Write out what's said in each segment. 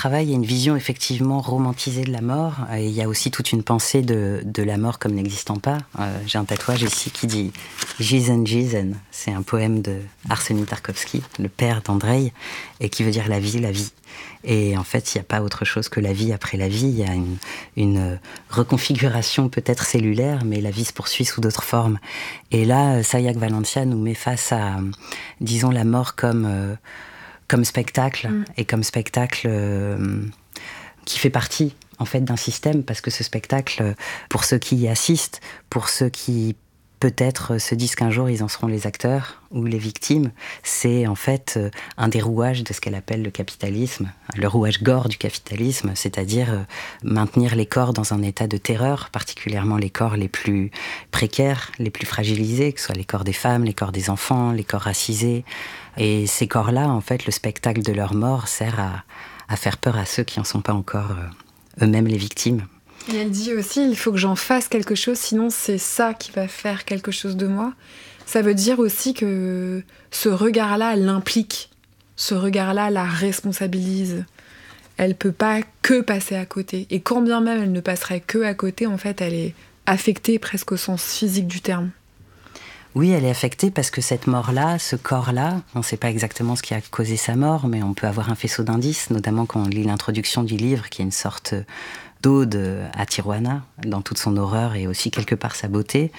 travail, il y a une vision effectivement romantisée de la mort. Et il y a aussi toute une pensée de la mort comme n'existant pas. J'ai un tatouage ici qui dit « Jizen Jizen ». C'est un poème de Arseny Tarkovsky, le père d'Andreï, et qui veut dire la vie, la vie. Et en fait, il n'y a pas autre chose que la vie après la vie. Il y a une reconfiguration peut-être cellulaire, mais la vie se poursuit sous d'autres formes. Et là, Sayak Valencia nous met face à, disons, la mort comme spectacle, et comme spectacle qui fait partie, en fait, d'un système, parce que ce spectacle, pour ceux qui y assistent, pour ceux qui peut-être se disent qu'un jour ils en seront les acteurs ou les victimes, c'est en fait un des rouages de ce qu'elle appelle le capitalisme, le rouage gore du capitalisme, c'est-à-dire maintenir les corps dans un état de terreur, particulièrement les corps les plus précaires, les plus fragilisés, que ce soit les corps des femmes, les corps des enfants, les corps racisés. Et ces corps-là, en fait, le spectacle de leur mort sert à faire peur à ceux qui n'en sont pas encore eux-mêmes les victimes. Et elle dit aussi, il faut que j'en fasse quelque chose, sinon c'est ça qui va faire quelque chose de moi. Ça veut dire aussi que ce regard-là l'implique, ce regard-là la responsabilise. Elle peut pas que passer à côté. Et quand bien même elle ne passerait que à côté, en fait, elle est affectée presque au sens physique du terme. Oui, elle est affectée parce que cette mort-là, ce corps-là, on ne sait pas exactement ce qui a causé sa mort, mais on peut avoir un faisceau d'indices, notamment quand on lit l'introduction du livre, qui est une sorte d'ode à Tijuana, dans toute son horreur et aussi quelque part sa beauté.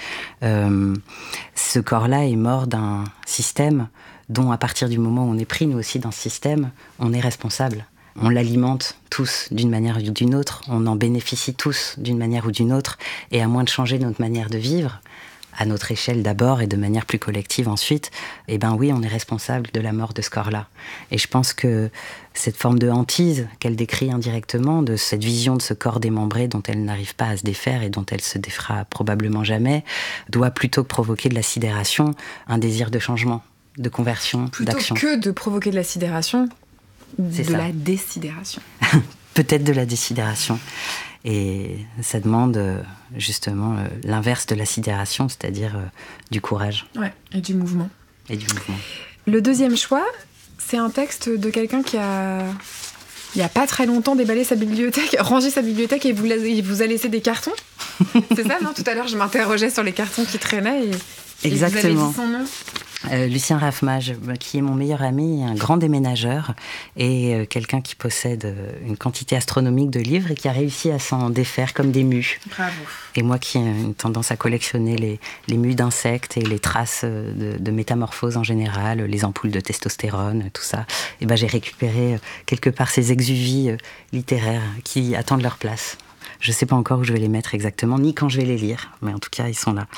Ce corps-là est mort d'un système dont, à partir du moment où on est pris, nous aussi, dans ce système, on est responsable. On l'alimente tous d'une manière ou d'une autre, on en bénéficie tous d'une manière ou d'une autre, et à moins de changer notre manière de vivre, à notre échelle d'abord et de manière plus collective ensuite, eh ben oui, on est responsable de la mort de ce corps-là. Et je pense que cette forme de hantise qu'elle décrit indirectement, de cette vision de ce corps démembré dont elle n'arrive pas à se défaire et dont elle se défera probablement jamais, doit plutôt que provoquer de la sidération, un désir de changement, de conversion, d'action. Plutôt que de provoquer de la sidération, C'est de ça. la désidération. Peut-être de la désidération. Et ça demande justement l'inverse de la sidération, c'est-à-dire du courage. Ouais, et du mouvement. Et du mouvement. Le deuxième choix, c'est un texte de quelqu'un qui a, il n'y a pas très longtemps, déballé sa bibliothèque, rangé sa bibliothèque et il vous a laissé des cartons. C'est ça, non ? Tout à l'heure, je m'interrogeais sur les cartons qui traînaient et Exactement. vous avez dit son nom. Lucien Raffmage, qui est mon meilleur ami, un grand déménageur et quelqu'un qui possède une quantité astronomique de livres et qui a réussi à s'en défaire comme des mues. Bravo. Et moi qui ai une tendance à collectionner les mues d'insectes et les traces de métamorphose en général, les ampoules de testostérone, tout ça, et ben j'ai récupéré quelque part ces exuvies littéraires qui attendent leur place. Je ne sais pas encore où je vais les mettre exactement, ni quand je vais les lire, mais en tout cas, ils sont là.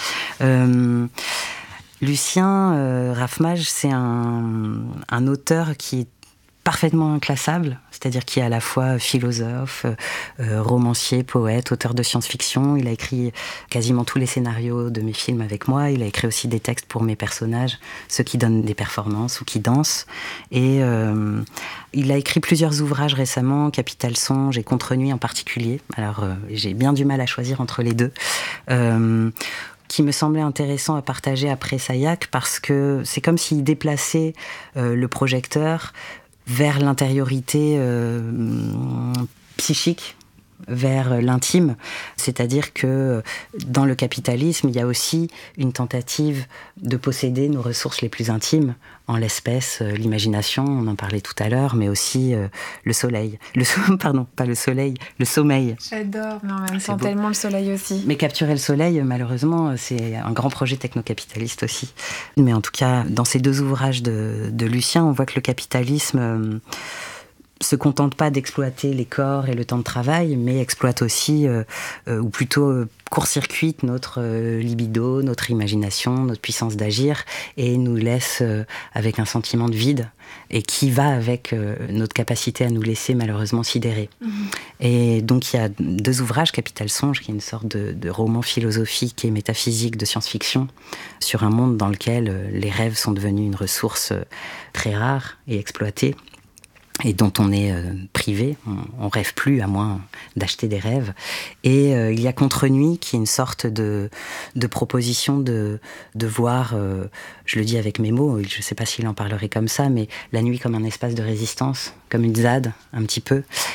Lucien Raffmage, c'est un auteur qui est parfaitement inclassable, c'est-à-dire qui est à la fois philosophe, romancier, poète, auteur de science-fiction. Il a écrit quasiment tous les scénarios de mes films avec moi. Il a écrit aussi des textes pour mes personnages, ceux qui donnent des performances ou qui dansent. Et il a écrit plusieurs ouvrages récemment, Capital Songe et Contre Nuit en particulier. Alors, j'ai bien du mal à choisir entre les deux. Qui me semblait intéressant à partager après Sayak, parce que c'est comme s'il déplaçait le projecteur vers l'intériorité psychique, vers l'intime. C'est-à-dire que dans le capitalisme, il y a aussi une tentative de posséder nos ressources les plus intimes, en l'espèce l'imagination, on en parlait tout à l'heure, mais aussi le soleil. Pardon, pas le soleil, le sommeil. J'adore, mais en même temps tellement le soleil aussi. Mais capturer le soleil, malheureusement, c'est un grand projet technocapitaliste aussi. Mais en tout cas, dans ces deux ouvrages de Lucien, on voit que le capitalisme se contente pas d'exploiter les corps et le temps de travail, mais exploite aussi, ou plutôt court-circuite notre libido, notre imagination, notre puissance d'agir, et nous laisse avec un sentiment de vide, et qui va avec notre capacité à nous laisser malheureusement sidérer. Et donc il y a deux ouvrages, Capital Songe, qui est une sorte de roman philosophique et métaphysique de science-fiction, sur un monde dans lequel les rêves sont devenus une ressource très rare et exploitée, et dont on est privé, on rêve plus à moins d'acheter des rêves. Et il y a Contre Nuit, qui est une sorte de proposition de voir, je le dis avec mes mots, je ne sais pas s'il en parlerait comme ça, mais la nuit comme un espace de résistance, comme une ZAD, un petit peu.